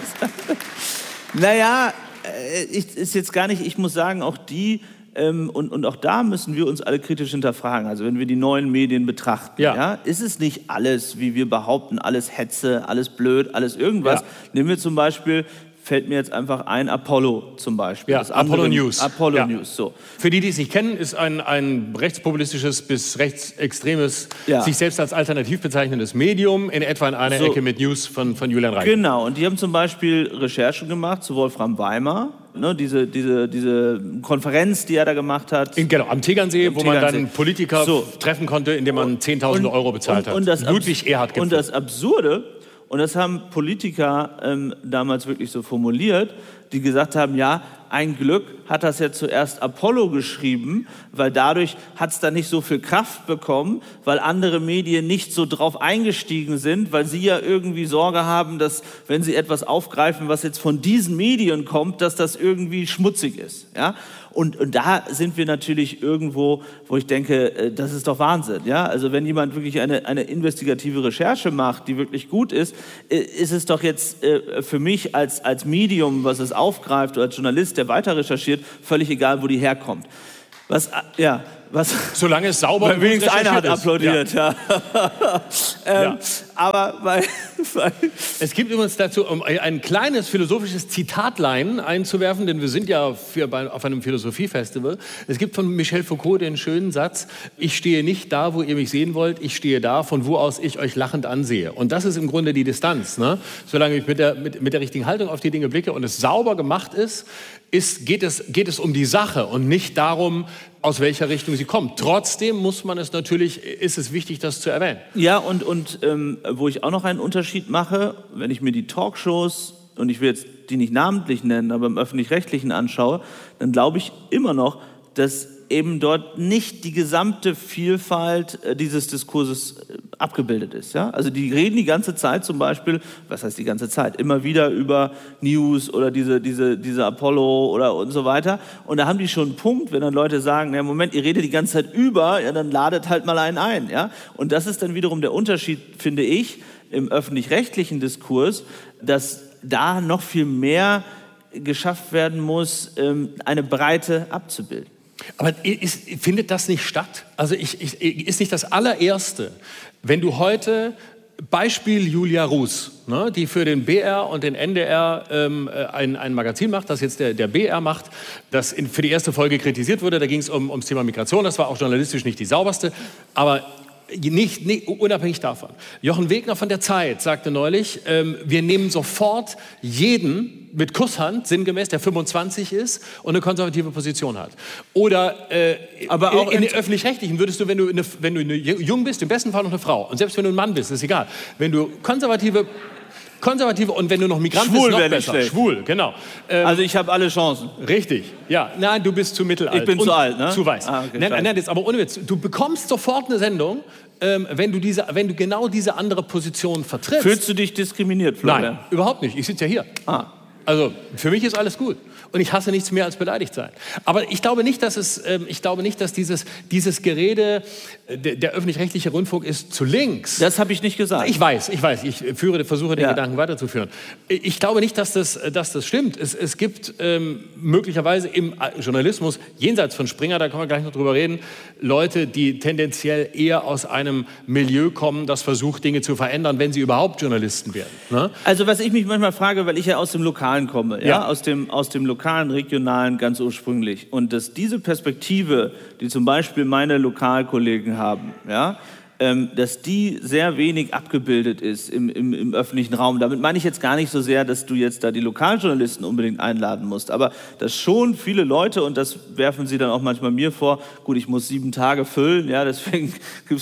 Naja, äh, ich, ist jetzt gar nicht, ich muss sagen, auch die, ähm, und, und auch da müssen wir uns alle kritisch hinterfragen. Also wenn wir die neuen Medien betrachten, ja. Ja, ist es nicht alles, wie wir behaupten, alles Hetze, alles blöd, alles irgendwas. Ja. Nehmen wir zum Beispiel... fällt mir jetzt einfach ein, Apollo zum Beispiel. Ja, das andere, Apollo News. Apollo ja. News, so. Für die, die es nicht kennen, ist ein, ein rechtspopulistisches bis rechtsextremes, ja. sich selbst als alternativ bezeichnendes Medium, in etwa in einer so. Ecke mit News von, von Julian Reichelt. Genau, und die haben zum Beispiel Recherchen gemacht zu Wolfram Weimar, ne, diese, diese, diese Konferenz, die er da gemacht hat. In, genau, am Tegernsee, am wo Tegernsee. man dann Politiker so. treffen konnte, indem man zehntausende Euro bezahlt und, und, und hat. Ludwig Erhard. Und das Absurde, und das haben Politiker ähm, damals wirklich so formuliert, die gesagt haben, ja, ein Glück hat das ja zuerst Apollo geschrieben, weil dadurch hat es da nicht so viel Kraft bekommen, weil andere Medien nicht so drauf eingestiegen sind, weil sie ja irgendwie Sorge haben, dass, wenn sie etwas aufgreifen, was jetzt von diesen Medien kommt, dass das irgendwie schmutzig ist. Ja? Und, und da sind wir natürlich irgendwo, wo ich denke, das ist doch Wahnsinn. Ja? Also wenn jemand wirklich eine, eine investigative Recherche macht, die wirklich gut ist, ist es doch jetzt für mich als, als Medium, was es aufgreift, oder als Journalist, der weiter recherchiert, völlig egal, wo die herkommt. Was, ja, was... Solange es sauber ist. Wenigstens einer hat applaudiert, ja. ja. ähm, ja. Aber weil, weil... Es gibt übrigens dazu, um ein kleines philosophisches Zitatlein einzuwerfen, denn wir sind ja für, bei, auf einem Philosophiefestival. Es gibt von Michel Foucault den schönen Satz, ich stehe nicht da, wo ihr mich sehen wollt, ich stehe da, von wo aus ich euch lachend ansehe. Und das ist im Grunde die Distanz. Ne? Solange ich mit der, mit, mit der richtigen Haltung auf die Dinge blicke und es sauber gemacht ist, ist geht, es, geht es um die Sache und nicht darum, aus welcher Richtung sie kommt. Trotzdem muss man es natürlich, ist es wichtig, das zu erwähnen. Ja, und, und ähm, wo ich auch noch einen Unterschied mache, wenn ich mir die Talkshows, und ich will jetzt die nicht namentlich nennen, aber im Öffentlich-Rechtlichen anschaue, dann glaube ich immer noch, dass eben dort nicht die gesamte Vielfalt äh, dieses Diskurses äh, abgebildet ist. Ja? Also die reden die ganze Zeit zum Beispiel, was heißt die ganze Zeit, immer wieder über News oder diese, diese, diese Apollo oder und so weiter. Und da haben die schon einen Punkt, wenn dann Leute sagen, ja, Moment, ihr redet die ganze Zeit über, ja, dann ladet halt mal einen ein. Ja? Und das ist dann wiederum der Unterschied, finde ich, im öffentlich-rechtlichen Diskurs, dass da noch viel mehr geschafft werden muss, ähm, eine Breite abzubilden. Aber ist, findet das nicht statt? Also ich, ich, ist nicht das allererste, wenn du heute, Beispiel Julia Ruß, ne, die für den B R und den N D R ähm, ein, ein Magazin macht, das jetzt der, der B R macht, das in, für die erste Folge kritisiert wurde, da ging es um, ums Thema Migration, das war auch journalistisch nicht die sauberste, aber Nicht, nicht, unabhängig davon. Jochen Wegner von der Zeit sagte neulich, ähm, wir nehmen sofort jeden mit Kusshand, sinngemäß, der fünfundzwanzig ist und eine konservative Position hat. Oder äh, aber auch in, in den Öffentlich-Rechtlichen würdest du, wenn du, eine, wenn du eine, jung bist, im besten Fall noch eine Frau, und selbst wenn du ein Mann bist, ist egal, wenn du konservative... Konservative und wenn du noch Migrant Schwul bist, noch besser. Schlecht. Schwul, genau. Ähm, also ich habe alle Chancen. Richtig, ja. Nein, du bist zu mittelalt. Ich bin und zu alt, ne? Zu weiß. Ah, okay, nein, nein, nein, jetzt aber ohne Witz. Du bekommst sofort eine Sendung, ähm, wenn, du diese, wenn du genau diese andere Position vertrittst. Fühlst du dich diskriminiert, Florian? Nein, überhaupt nicht. Ich sitze ja hier. Ah. Also für mich ist alles gut. Und ich hasse nichts mehr als beleidigt sein. Aber ich glaube nicht, dass es, äh, ich glaube nicht, dass dieses, dieses Gerede, äh, der, der öffentlich-rechtliche Rundfunk ist zu links. Das habe ich nicht gesagt. Ich weiß, ich weiß. Ich führe, versuche den ja. Gedanken weiterzuführen. Ich glaube nicht, dass das, dass das stimmt. Es, es gibt ähm, möglicherweise im Journalismus, jenseits von Springer, da können wir gleich noch drüber reden, Leute, die tendenziell eher aus einem Milieu kommen, das versucht, Dinge zu verändern, wenn sie überhaupt Journalisten werden. Ne? Also was ich mich manchmal frage, weil ich ja aus dem Lokalen komme, ja? Ja? Aus dem, aus dem lokalen, regionalen ganz ursprünglich. Und dass diese Perspektive, die zum Beispiel meine Lokalkollegen haben, ja, ähm, dass die sehr wenig abgebildet ist im, im, im öffentlichen Raum. Damit meine ich jetzt gar nicht so sehr, dass du jetzt da die Lokaljournalisten unbedingt einladen musst, aber dass schon viele Leute, und das werfen sie dann auch manchmal mir vor, gut, ich muss sieben Tage füllen, ja, deswegen gibt es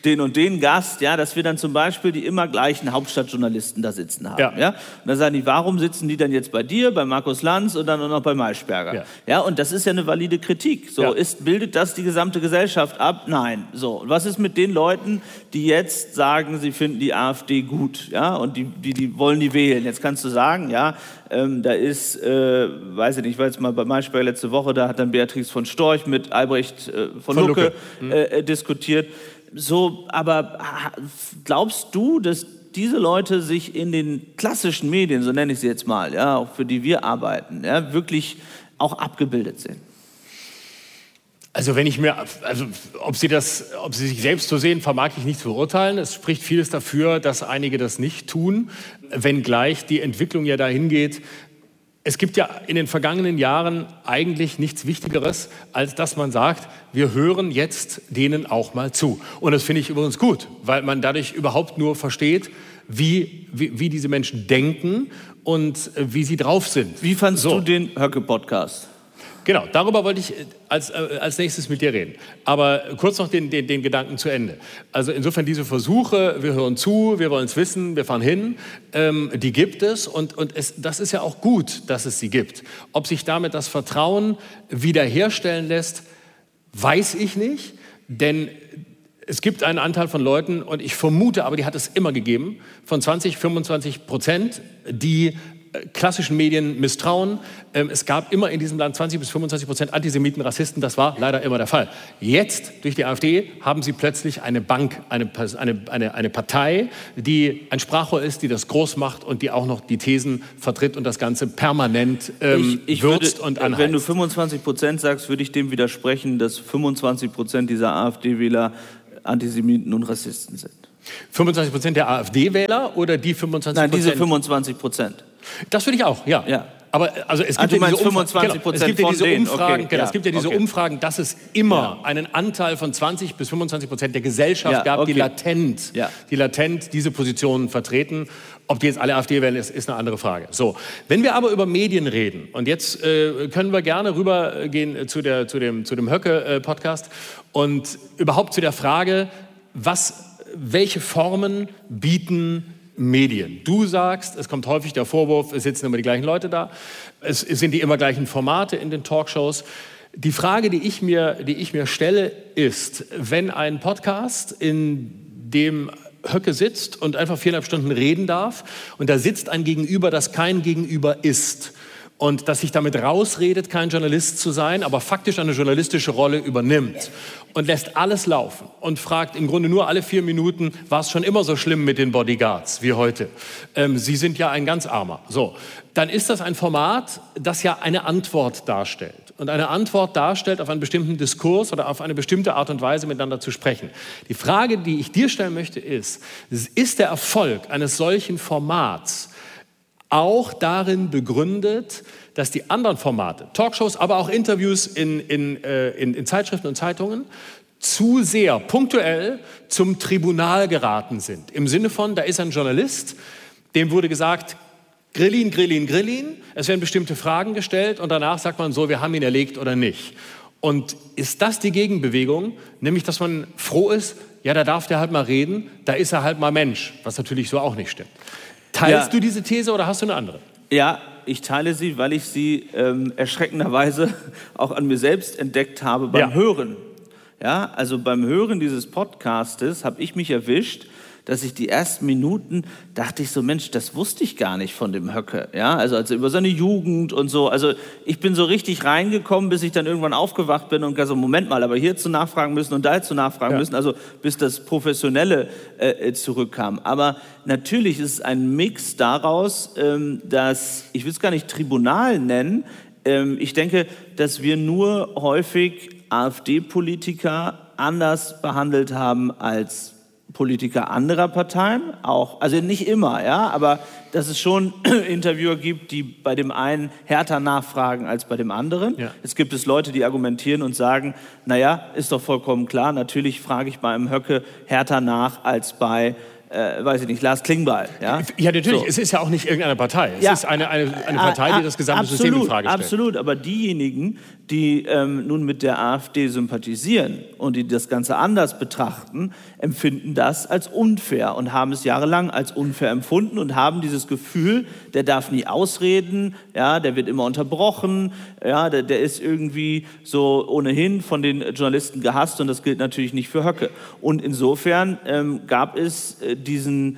den und den Gast, ja, dass wir dann zum Beispiel die immer gleichen Hauptstadtjournalisten da sitzen haben. Ja. Ja? Und dann sagen die, warum sitzen die dann jetzt bei dir, bei Markus Lanz und dann auch noch bei Maischberger? Ja. Ja, und das ist ja eine valide Kritik. So, ja. ist, bildet das die gesamte Gesellschaft ab? Nein. So, und was ist mit den Leuten, die jetzt sagen, sie finden die AfD gut, ja, und die, die, die wollen die wählen? Jetzt kannst du sagen, ja, ähm, da ist, äh, weiß ich nicht, ich war jetzt mal bei Maischberger letzte Woche, da hat dann Beatrix von Storch mit Albrecht äh, von, von Lucke, Lucke. Äh, diskutiert. So, aber glaubst du, dass diese Leute sich in den klassischen Medien, so nenne ich sie jetzt mal, ja, auch für die wir arbeiten, ja, wirklich auch abgebildet sind? Also wenn ich mir, also ob sie das, ob sie sich selbst so sehen, vermag ich nicht zu beurteilen. Es spricht vieles dafür, dass einige das nicht tun, wenngleich die Entwicklung ja dahin geht. Es gibt ja in den vergangenen Jahren eigentlich nichts Wichtigeres, als dass man sagt, wir hören jetzt denen auch mal zu. Und das finde ich übrigens gut, weil man dadurch überhaupt nur versteht, wie, wie, wie diese Menschen denken und wie sie drauf sind. Wie fandst so. du den Höcke-Podcast? Genau, darüber wollte ich als, äh, als nächstes mit dir reden. Aber kurz noch den, den, den Gedanken zu Ende. Also insofern diese Versuche, wir hören zu, wir wollen es wissen, wir fahren hin, ähm, die gibt es. Und, und es, das ist ja auch gut, dass es sie gibt. Ob sich damit das Vertrauen wiederherstellen lässt, weiß ich nicht. Denn es gibt einen Anteil von Leuten, und ich vermute, aber die hat es immer gegeben, von zwanzig, fünfundzwanzig Prozent, die klassischen Medien misstrauen. Es gab immer in diesem Land zwanzig bis fünfundzwanzig Prozent Antisemiten, Rassisten. Das war leider immer der Fall. Jetzt, durch die AfD, haben sie plötzlich eine Bank, eine, eine, eine, eine Partei, die ein Sprachrohr ist, die das groß macht und die auch noch die Thesen vertritt und das Ganze permanent ähm, ich, ich würzt würde, und anheizt. Wenn du fünfundzwanzig Prozent sagst, würde ich dem widersprechen, dass fünfundzwanzig Prozent dieser AfD-Wähler Antisemiten und Rassisten sind. fünfundzwanzig Prozent der AfD-Wähler oder die fünfundzwanzig Prozent? Nein, diese fünfundzwanzig Prozent. Das würde ich auch, ja. ja. Aber also es gibt also ja diese fünfundzwanzig Prozent genau, es gibt ja diese von Umfragen, okay. genau, ja. es gibt ja diese okay. Umfragen, dass es immer ja. einen Anteil von zwanzig bis fünfundzwanzig Prozent der Gesellschaft ja, gab, okay. die latent, ja. die latent diese Positionen vertreten. Ob die jetzt alle AfD wählen, ist, ist eine andere Frage. So, wenn wir aber über Medien reden, und jetzt äh, können wir gerne rübergehen zu, der, zu dem, zu dem Höcke-Podcast und überhaupt zu der Frage, was, welche Formen bieten Medien? Du sagst, es kommt häufig der Vorwurf, es sitzen immer die gleichen Leute da, es, es sind die immer gleichen Formate in den Talkshows. Die Frage, die ich mir, die ich mir stelle, ist, wenn ein Podcast, in dem Höcke sitzt und einfach viereinhalb Stunden reden darf und da sitzt ein Gegenüber, das kein Gegenüber ist, und das sich damit rausredet, kein Journalist zu sein, aber faktisch eine journalistische Rolle übernimmt und lässt alles laufen und fragt im Grunde nur alle vier Minuten, war es schon immer so schlimm mit den Bodyguards wie heute? Ähm, Sie sind ja ein ganz Armer. So, dann ist das ein Format, das ja eine Antwort darstellt und eine Antwort darstellt auf einen bestimmten Diskurs oder auf eine bestimmte Art und Weise miteinander zu sprechen. Die Frage, die ich dir stellen möchte, ist, ist der Erfolg eines solchen Formats auch darin begründet, dass die anderen Formate, Talkshows, aber auch Interviews in, in, äh, in, in Zeitschriften und Zeitungen, zu sehr punktuell zum Tribunal geraten sind. Im Sinne von, da ist ein Journalist, dem wurde gesagt, Grillin, Grillin, Grillin, es werden bestimmte Fragen gestellt und danach sagt man so, wir haben ihn erlegt oder nicht. Und ist das die Gegenbewegung, nämlich dass man froh ist, ja, da darf der halt mal reden, da ist er halt mal Mensch, was natürlich so auch nicht stimmt. Teilst ja. du diese These oder hast du eine andere? Ja, ich teile sie, weil ich sie ähm, erschreckenderweise auch an mir selbst entdeckt habe beim ja. Hören. Ja, also beim Hören dieses Podcastes habe ich mich erwischt, dass ich die ersten Minuten dachte ich so, Mensch, das wusste ich gar nicht von dem Höcke. Ja, also, also über seine Jugend und so. Also ich bin so richtig reingekommen, bis ich dann irgendwann aufgewacht bin und gesagt so, Moment mal, aber hier zu nachfragen müssen und da zu nachfragen ja. müssen. Also bis das Professionelle äh, zurückkam. Aber natürlich ist es ein Mix daraus, ähm, dass, ich will es gar nicht Tribunal nennen, ähm, ich denke, dass wir nur häufig AfD-Politiker anders behandelt haben als Politiker anderer Parteien, auch, also nicht immer, ja, aber dass es schon Interviewer gibt, die bei dem einen härter nachfragen als bei dem anderen. Ja. Es gibt es Leute, die argumentieren und sagen, naja, ist doch vollkommen klar, natürlich frage ich bei einem Höcke härter nach als bei äh, weiß ich nicht, Lars Klingbeil. Ja, ja natürlich, so. Es ist ja auch nicht irgendeine Partei. Es ja. ist eine, eine, eine Partei, die das gesamte absolut, System in Frage stellt. Absolut, aber diejenigen, die ähm, nun mit der AfD sympathisieren und die das Ganze anders betrachten, empfinden das als unfair und haben es jahrelang als unfair empfunden und haben dieses Gefühl, der darf nie ausreden, ja, der wird immer unterbrochen, ja, der, der ist irgendwie so ohnehin von den Journalisten gehasst und das gilt natürlich nicht für Höcke. Und insofern ähm, gab es äh, diesen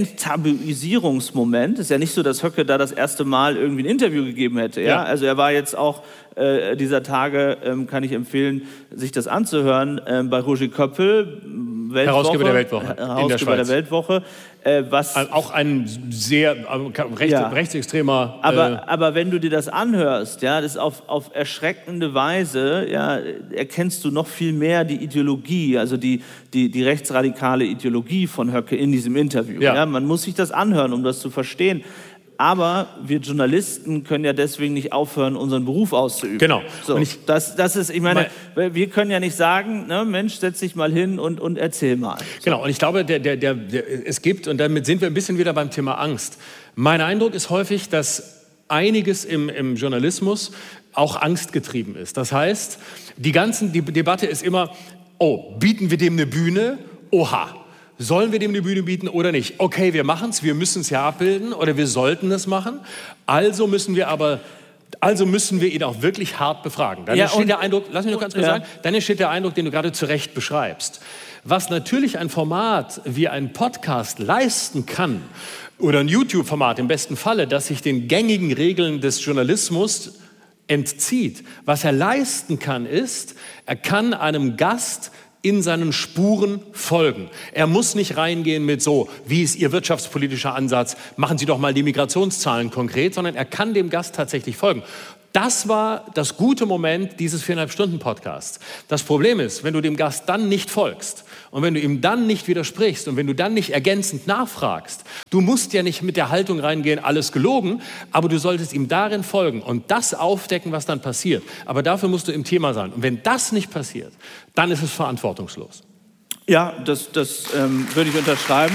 Enttabuisierungsmoment. Es ist ja nicht so, dass Höcke da das erste Mal irgendwie ein Interview gegeben hätte. Ja? Ja. Also er war jetzt auch äh, dieser Tage, ähm, kann ich empfehlen, sich das anzuhören, äh, bei Roger Köppel, Weltwoche, Herausgeber der Weltwoche. Herausgeber in der Schweiz. der Weltwoche. Äh, was auch ein sehr äh, rechts, ja. rechtsextremer... Äh aber, aber wenn du dir das anhörst, ja, das auf, auf erschreckende Weise, ja, erkennst du noch viel mehr die Ideologie, also die, die, die rechtsradikale Ideologie von Höcke in diesem Interview. Ja. Ja, man muss sich das anhören, um das zu verstehen. Aber wir Journalisten können ja deswegen nicht aufhören, unseren Beruf auszuüben. Genau. So, und ich, das, das ist, ich meine, wir können ja nicht sagen, ne, Mensch, setz dich mal hin und, und erzähl mal. So. Genau, und ich glaube, der, der, der, der, es gibt, und damit sind wir ein bisschen wieder beim Thema Angst. Mein Eindruck ist häufig, dass einiges im, im Journalismus auch angstgetrieben ist. Das heißt, die, ganzen, die Debatte ist immer, oh, bieten wir dem eine Bühne? Oha. Sollen wir dem eine Bühne bieten oder nicht? Okay, wir machen es, wir müssen es ja abbilden oder wir sollten es machen. Also müssen wir aber, also müssen wir ihn auch wirklich hart befragen. Dann ja, entsteht der Eindruck, lass mich noch ganz kurz ja. sagen, dann entsteht der Eindruck, den du gerade zu Recht beschreibst. Was natürlich ein Format wie ein Podcast leisten kann, oder ein YouTube-Format im besten Falle, das sich den gängigen Regeln des Journalismus entzieht. Was er leisten kann, ist, er kann einem Gast in seinen Spuren folgen. Er muss nicht reingehen mit so, wie ist Ihr wirtschaftspolitischer Ansatz, machen Sie doch mal die Migrationszahlen konkret, sondern er kann dem Gast tatsächlich folgen. Das war das gute Moment dieses viereinhalb Stunden Podcasts. Das Problem ist, wenn du dem Gast dann nicht folgst und wenn du ihm dann nicht widersprichst und wenn du dann nicht ergänzend nachfragst, du musst ja nicht mit der Haltung reingehen, alles gelogen, aber du solltest ihm darin folgen und das aufdecken, was dann passiert. Aber dafür musst du im Thema sein. Und wenn das nicht passiert, dann ist es verantwortungslos. Ja, das, das ähm, würde ich unterschreiben.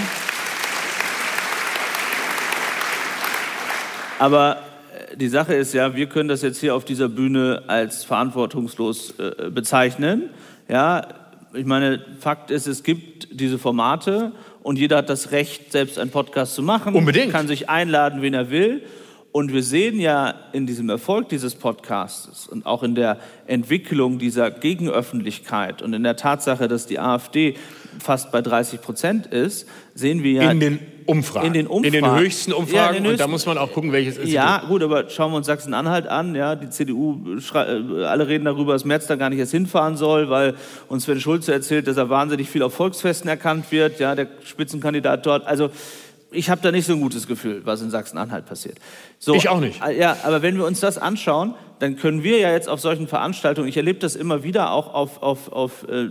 Aber die Sache ist ja, wir können das jetzt hier auf dieser Bühne als verantwortungslos äh, bezeichnen. Ja, ich meine, Fakt ist, es gibt diese Formate und jeder hat das Recht, selbst einen Podcast zu machen. Unbedingt. Kann sich einladen, wen er will. Und wir sehen ja in diesem Erfolg dieses Podcasts und auch in der Entwicklung dieser Gegenöffentlichkeit und in der Tatsache, dass die AfD fast bei dreißig Prozent ist, sehen wir ja... In den Umfragen. In den Umfragen. In den höchsten Umfragen. Ja, in den höchsten, und da muss man auch gucken, welches ist. Ja, gut, aber schauen wir uns Sachsen-Anhalt an. Ja, die C D U, alle reden darüber, dass Merz da gar nicht erst hinfahren soll, weil uns Sven Schulze erzählt, dass er wahnsinnig viel auf Volksfesten erkannt wird. Ja, der Spitzenkandidat dort. Also ich habe da nicht so ein gutes Gefühl, was in Sachsen-Anhalt passiert. So, ich auch nicht. Ja, aber wenn wir uns das anschauen, dann können wir ja jetzt auf solchen Veranstaltungen, ich erlebe das immer wieder auch auf, auf, auf äh,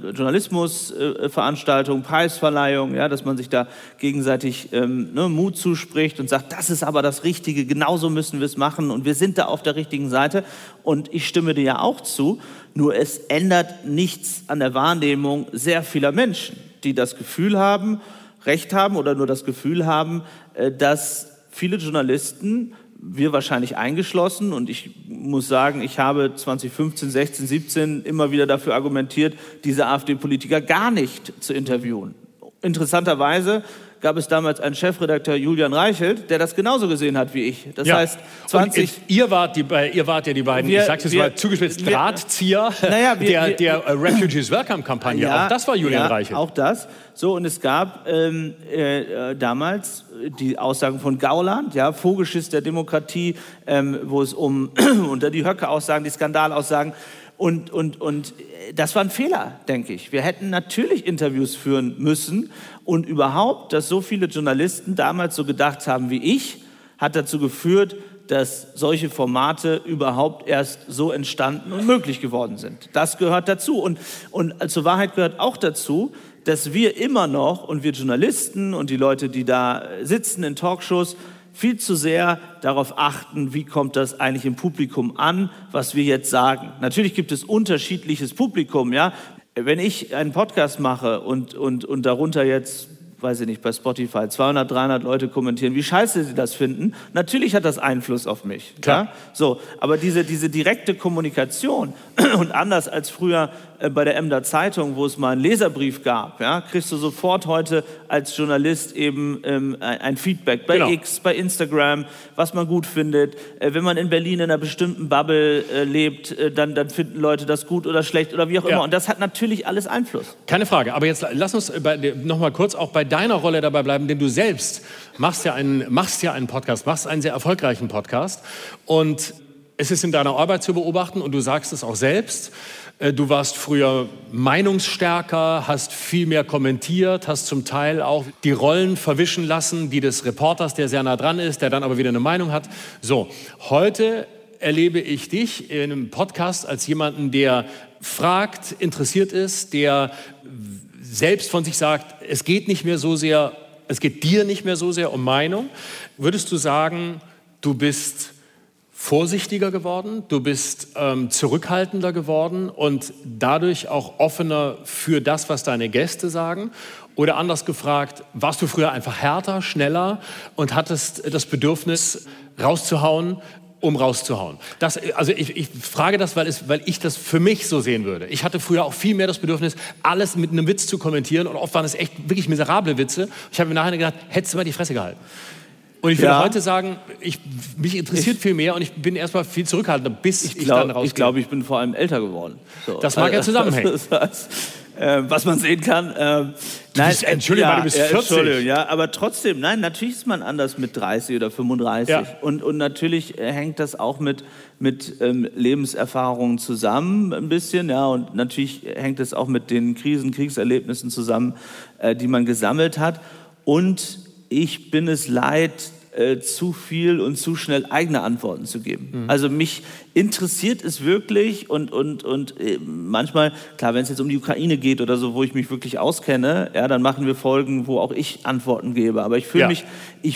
Journalismusveranstaltungen, äh, Preisverleihungen, ja, dass man sich da gegenseitig ähm, ne, Mut zuspricht und sagt, das ist aber das Richtige, genauso müssen wir es machen und wir sind da auf der richtigen Seite. Und ich stimme dir ja auch zu, nur es ändert nichts an der Wahrnehmung sehr vieler Menschen, die das Gefühl haben, Recht haben oder nur das Gefühl haben, dass viele Journalisten, wir wahrscheinlich eingeschlossen, und ich muss sagen, ich habe zwanzig fünfzehn, sechzehn, siebzehn immer wieder dafür argumentiert, diese AfD-Politiker gar nicht zu interviewen. Interessanterweise gab es damals einen Chefredakteur, Julian Reichelt, der das genauso gesehen hat wie ich. Das ja. heißt, zwanzig... Und ihr, wart die, ihr wart ja die beiden, wir, ich sag's jetzt wir, mal zugespitzt, wir, Drahtzieher naja, wir, der, der uh, Refugees Welcome-Kampagne. Ja, auch das war Julian ja, Reichelt. Auch das. So, und es gab ähm, äh, damals die Aussagen von Gauland, ja, Vogelschiss der Demokratie, ähm, wo es um unter die Höcke-Aussagen, die Skandalaussagen, und, und, und das war ein Fehler, denke ich. Wir hätten natürlich Interviews führen müssen und überhaupt, dass so viele Journalisten damals so gedacht haben wie ich, hat dazu geführt, dass solche Formate überhaupt erst so entstanden und möglich geworden sind. Das gehört dazu. Und, und zur Wahrheit gehört auch dazu, dass wir immer noch, und wir Journalisten und die Leute, die da sitzen in Talkshows, viel zu sehr darauf achten, wie kommt das eigentlich im Publikum an, was wir jetzt sagen. Natürlich gibt es unterschiedliches Publikum, ja. Wenn ich einen Podcast mache und, und, und darunter jetzt weiß ich nicht, bei Spotify zweihundert, dreihundert Leute kommentieren, wie scheiße sie das finden. Natürlich hat das Einfluss auf mich. Klar. Ja? So, aber diese, diese direkte Kommunikation und anders als früher äh, bei der Emder Zeitung, wo es mal einen Leserbrief gab, ja, kriegst du sofort heute als Journalist eben ähm, ein, ein Feedback bei genau. X, bei Instagram, was man gut findet. Äh, wenn man in Berlin in einer bestimmten Bubble äh, lebt, äh, dann, dann finden Leute das gut oder schlecht oder wie auch ja. immer. Und das hat natürlich alles Einfluss. Keine Frage, aber jetzt lass uns bei, noch mal kurz auch bei deiner Rolle dabei bleiben, denn du selbst machst ja einen, machst ja einen Podcast, machst einen sehr erfolgreichen Podcast und es ist in deiner Arbeit zu beobachten und du sagst es auch selbst, du warst früher meinungsstärker, hast viel mehr kommentiert, hast zum Teil auch die Rollen verwischen lassen, die des Reporters, der sehr nah dran ist, der dann aber wieder eine Meinung hat. So, heute erlebe ich dich in einem Podcast als jemanden, der fragt, interessiert ist, der selbst von sich sagt, es geht nicht mehr so sehr, es geht dir nicht mehr so sehr um Meinung. Würdest du sagen, du bist vorsichtiger geworden, du bist ähm, zurückhaltender geworden und dadurch auch offener für das, was deine Gäste sagen? Oder anders gefragt, warst du früher einfach härter, schneller und hattest das Bedürfnis, rauszuhauen, um rauszuhauen? Das, also ich, ich frage das, weil, es, weil ich das für mich so sehen würde. Ich hatte früher auch viel mehr das Bedürfnis, alles mit einem Witz zu kommentieren und oft waren es echt wirklich miserable Witze. Ich habe mir nachher gedacht, hättest du mal die Fresse gehalten. Und ich würde ja. heute sagen, ich, mich interessiert ich, viel mehr und ich bin erstmal viel zurückhaltender, bis ich, ich glaub, dann rausgehe. Ich glaube, ich bin vor allem älter geworden. So. Das mag ja zusammenhängen. Das, das, äh, was man sehen kann. Äh, nein, bist, Entschuldigung, ja, du bist vierzig. Entschuldigung, ja, aber trotzdem, nein, natürlich ist man anders mit dreißig oder fünfunddreißig. Ja. Und, und natürlich hängt das auch mit, mit ähm, Lebenserfahrungen zusammen ein bisschen. Ja, und natürlich hängt es auch mit den Krisen, Kriegserlebnissen zusammen, äh, die man gesammelt hat. Und ich bin es leid, äh, zu viel und zu schnell eigene Antworten zu geben. Mhm. Also mich interessiert es wirklich und, und, und äh, manchmal, klar, wenn es jetzt um die Ukraine geht oder so, wo ich mich wirklich auskenne, ja, dann machen wir Folgen, wo auch ich Antworten gebe. Aber ich fühle ja. mich, ich